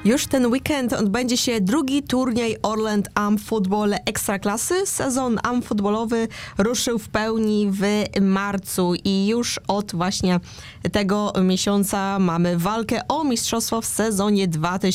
Już ten weekend odbędzie się drugi turniej Orlen Amfootball Ekstraklasy. Sezon amfootballowy ruszył w pełni w marcu i już od właśnie tego miesiąca mamy walkę o mistrzostwo w sezonie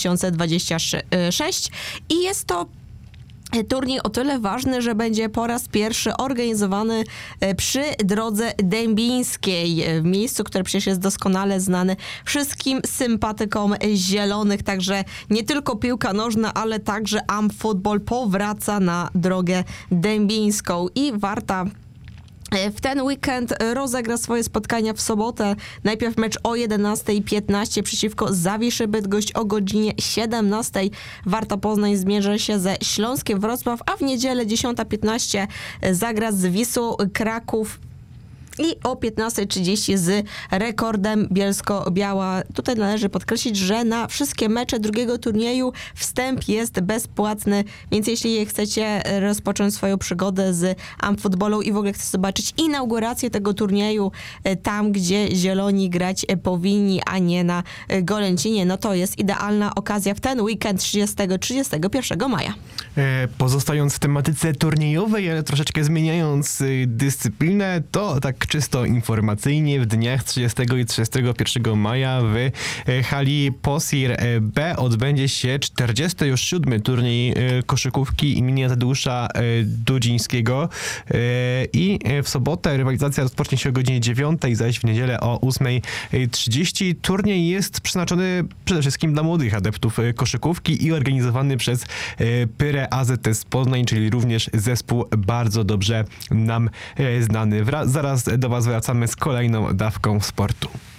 2026 i jest to turniej o tyle ważny, że będzie po raz pierwszy organizowany przy Drodze Dębińskiej, w miejscu, które przecież jest doskonale znane wszystkim sympatykom zielonych. Także nie tylko piłka nożna, ale także amfootball powraca na Drogę Dębińską i Warta w ten weekend rozegra swoje spotkania w sobotę. Najpierw mecz o 11:15 przeciwko Zawiszy Bydgoszcz, o godzinie 17:00 Warta Poznań zmierzy się ze Śląskiem Wrocław, a w niedzielę 10:15 zagra z Wisłą Kraków. I o 15:30 z Rekordem Bielsko-Biała. Tutaj należy podkreślić, że na wszystkie mecze drugiego turnieju wstęp jest bezpłatny, więc jeśli chcecie rozpocząć swoją przygodę z amfootballą i w ogóle chcecie zobaczyć inaugurację tego turnieju tam, gdzie zieloni grać powinni, a nie na Golęcinie, no to jest idealna okazja w ten weekend 30-31 maja. Pozostając w tematyce turniejowej, ale troszeczkę zmieniając dyscyplinę, to tak czysto informacyjnie w dniach 30 i 31 maja w hali Posir B odbędzie się 47. turniej koszykówki imienia Tadeusza Dudzińskiego i w sobotę rywalizacja rozpocznie się o godzinie 9, zaś w niedzielę o 8:30. Turniej jest przeznaczony przede wszystkim dla młodych adeptów koszykówki i organizowany przez Pyrę AZS Poznań, czyli również zespół bardzo dobrze nam znany. Zaraz do Was wracamy z kolejną dawką sportu.